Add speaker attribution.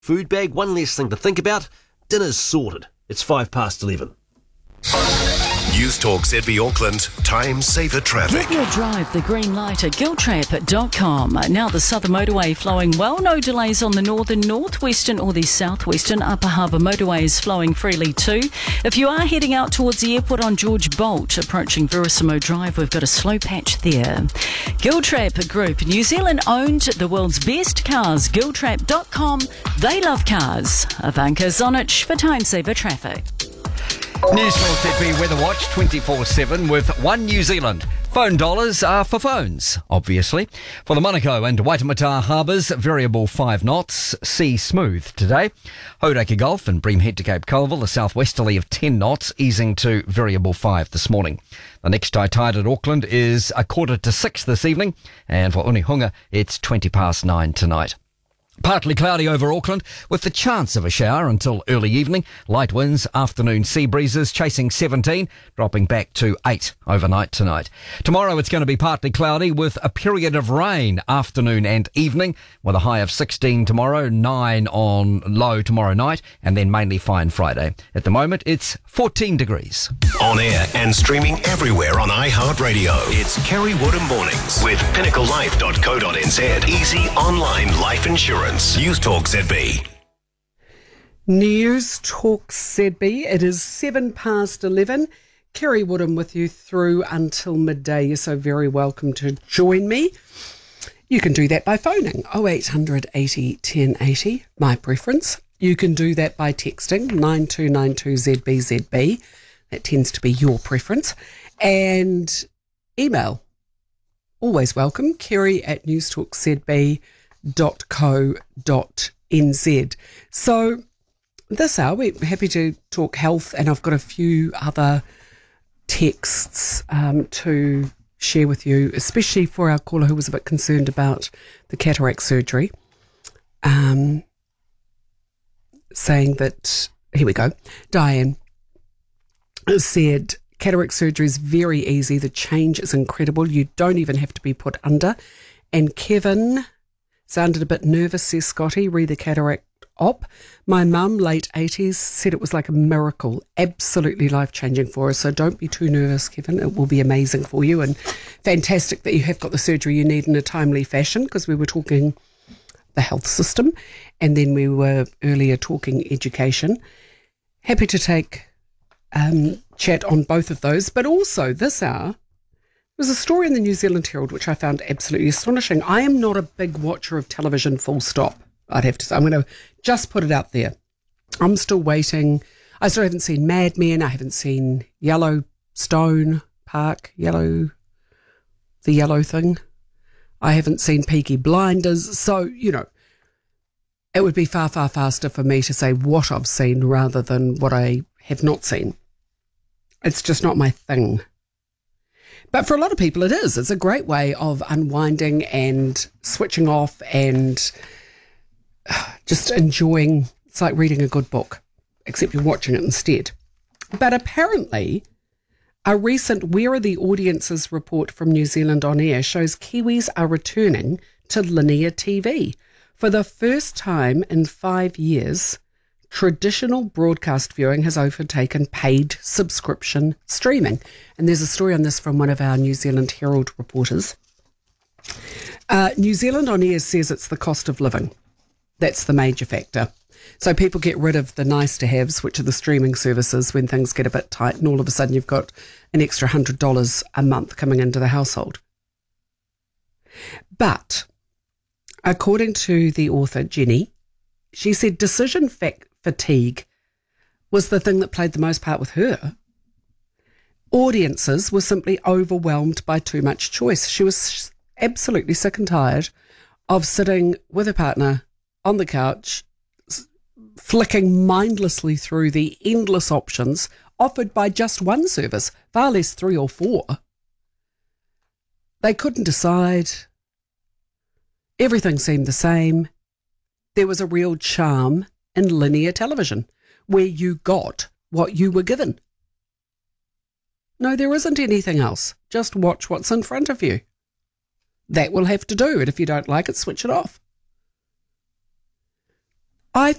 Speaker 1: Food bag, one less thing to think about. Dinner's sorted. It's 11:05.
Speaker 2: News Talk ZB Auckland, time saver traffic.
Speaker 3: Give your drive the green light at giltrap.com. Now the Southern Motorway flowing well, no delays on the northern, northwestern or the southwestern. Upper Harbour Motorway is flowing freely too. If you are heading out towards the airport on George Bolt, approaching Verissimo Drive, we've got a slow patch there. Giltrap Group, New Zealand owned, the world's best cars, giltrap.com. They love cars. Ivanka Zonich for time saver traffic.
Speaker 4: News Talk ZB Weather Watch 24/7 with One New Zealand. Phone dollars are for phones, obviously. For the Manukau and Waitemata harbours, variable 5 knots, sea smooth today. Hauraki Gulf and Bream Head to Cape Colville, a southwesterly of 10 knots, easing to variable 5 this morning. The next high tide at Auckland is 5:45 this evening, and for Unihunga, it's 9:20 tonight. Partly cloudy over Auckland with the chance of a shower until early evening. Light winds, afternoon sea breezes chasing 17, dropping back to 8 overnight tonight. Tomorrow it's going to be partly cloudy with a period of rain afternoon and evening with a high of 16 tomorrow, 9 on low tomorrow night, and then mainly fine Friday. At the moment it's 14 degrees.
Speaker 2: On air and streaming everywhere on iHeartRadio. It's Kerry Woodham Mornings with pinnaclelife.co.nz. Easy online life insurance. News Talk ZB.
Speaker 5: News Talk ZB. It is 11:07. Kerry Woodham with you through until midday. You're so very welcome to join me. You can do that by phoning 0800 80 1080, my preference. You can do that by texting 9292ZBZB. That tends to be your preference. And email, always welcome, kerry@newstalkzb.co.nz. So this hour we're happy to talk health, and I've got a few other texts to share with you, especially for our caller who was a bit concerned about the cataract surgery, saying that, here we go, Diane said cataract surgery is very easy, the change is incredible, you don't even have to be put under. And Kevin sounded a bit nervous, says Scotty, re the cataract op. My mum, late 80s, said it was like a miracle, absolutely life-changing for her. So don't be too nervous, Kevin. It will be amazing for you, and fantastic that you have got the surgery you need in a timely fashion, because we were talking the health system and then we were earlier talking education. Happy to take chat on both of those, but also this hour, there was a story in the New Zealand Herald which I found absolutely astonishing. I am not a big watcher of television, full stop, I'd have to say. I'm going to just put it out there. I'm still waiting. I still haven't seen Mad Men. I haven't seen Yellowstone Park, the yellow thing. I haven't seen Peaky Blinders. So, you know, it would be far, far faster for me to say what I've seen rather than what I have not seen. It's just not my thing. But for a lot of people it is. It's a great way of unwinding and switching off and just enjoying. It's like reading a good book, except you're watching it instead. But apparently, a recent Where Are the Audiences report from New Zealand On Air shows Kiwis are returning to linear TV. For the first time in 5 years, traditional broadcast viewing has overtaken paid subscription streaming. And there's a story on this from one of our New Zealand Herald reporters. New Zealand On Air says it's the cost of living. That's the major factor. So people get rid of the nice-to-haves, which are the streaming services, when things get a bit tight, and all of a sudden you've got an extra $100 a month coming into the household. But according to the author, Jenny, she said decision fatigue was the thing that played the most part with her. Audiences were simply overwhelmed by too much choice. She was absolutely sick and tired of sitting with her partner on the couch, flicking mindlessly through the endless options offered by just one service, far less 3 or 4. They couldn't decide. Everything seemed the same. There was a real charm in linear television, where you got what you were given. No, there isn't anything else. Just watch what's in front of you. That will have to do, and if you don't like it, switch it off. I